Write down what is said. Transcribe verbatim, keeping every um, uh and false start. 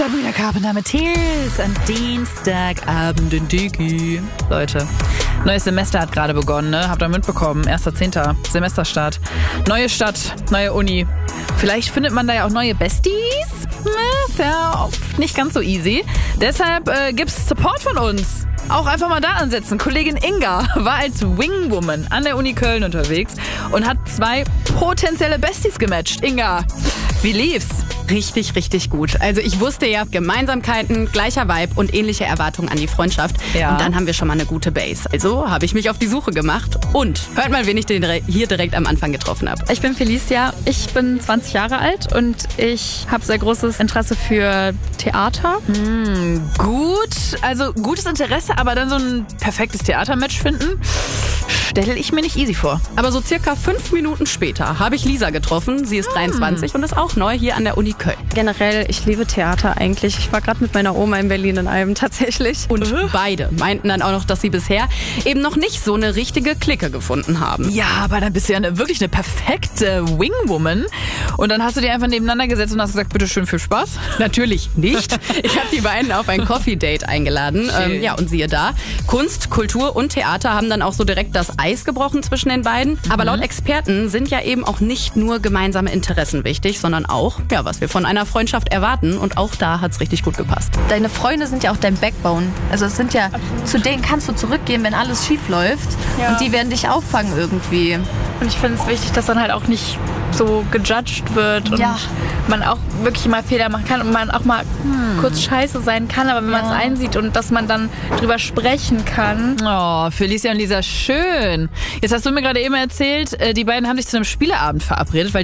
Sabrina Carpenter mit Tears am Dienstagabend in Digi. Leute, neues Semester hat gerade begonnen, ne? Habt ihr mitbekommen? erster zehnter Semesterstart. Neue Stadt, neue Uni. Vielleicht findet man da ja auch neue Besties. Ist ja oft nicht ganz so easy. Deshalb äh, gibt's Support von uns. Auch einfach mal da ansetzen. Kollegin Inga war als Wingwoman an der Uni Köln unterwegs und hat zwei potenzielle Besties gematcht. Inga, wie lief's? Richtig, richtig gut. Also ich wusste ja, Gemeinsamkeiten, gleicher Vibe und ähnliche Erwartungen an die Freundschaft. Ja. Und dann haben wir schon mal eine gute Base. Also habe ich mich auf die Suche gemacht. Und hört mal, wen ich den hier direkt am Anfang getroffen habe. Ich bin Felicia, ich bin zwanzig Jahre alt und ich habe sehr großes Interesse für Theater. Hm, gut, also gutes Interesse, aber dann so ein perfektes Theatermatch finden, stelle ich mir nicht easy vor. Aber so circa fünf Minuten später habe ich Lisa getroffen. Sie ist dreiundzwanzig und ist auch neu hier an der Uni Köln. Generell, ich liebe Theater eigentlich. Ich war gerade mit meiner Oma in Berlin in einem tatsächlich. Und beide meinten dann auch noch, dass sie bisher eben noch nicht so eine richtige Clique gefunden haben. Ja, aber dann bist du ja eine, wirklich eine perfekte Wingwoman. Und dann hast du die einfach nebeneinander gesetzt und hast gesagt, bitte schön, viel Spaß. Natürlich nicht. Ich habe die beiden auf ein Coffee-Date eingeladen. Ähm, ja, und siehe da, Kunst, Kultur und Theater haben dann auch so direkt das Eis gebrochen zwischen den beiden. Aber laut Experten sind ja eben auch nicht nur gemeinsame Interessen wichtig, sondern auch, ja, was wir von einer Freundschaft erwarten. Und auch da hat's richtig gut gepasst. Deine Freunde sind ja auch dein Backbone. Also es sind ja, zu denen kannst du zurückgehen, wenn alles schief läuft. Ja. Und die werden dich auffangen irgendwie. Und ich finde es wichtig, dass dann halt auch nicht so gejudged wird und Ja. man auch wirklich mal Fehler machen kann und man auch mal Hm. kurz scheiße sein kann, aber wenn man es einsieht und dass man dann drüber sprechen kann. Oh, Felicia und Lisa, schön. Jetzt hast du mir gerade eben erzählt, äh, die beiden haben sich zu einem Spieleabend verabredet, weil